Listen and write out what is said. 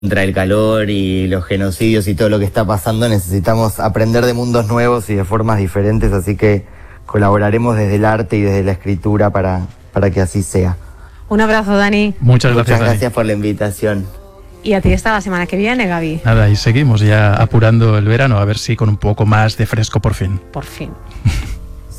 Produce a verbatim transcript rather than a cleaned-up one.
Contra el calor y los genocidios y todo lo que está pasando, necesitamos aprender de mundos nuevos y de formas diferentes, así que colaboraremos desde el arte y desde la escritura para, para que así sea. Un abrazo, Dani. Muchas gracias, Muchas gracias Dani. por la invitación. Y a ti hasta la semana que viene, Gaby. Nada, y seguimos ya apurando el verano, a ver si con un poco más de fresco por fin. Por fin.